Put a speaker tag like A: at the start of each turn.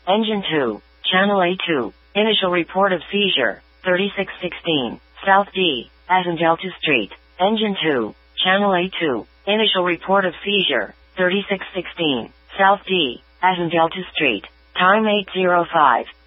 A: Engine 2, Channel A2, initial report of seizure, 3616, South D, as in Delta Street. Engine 2, Channel A2, initial report of seizure, 3616, South D, as in Delta Street. Time 8:05.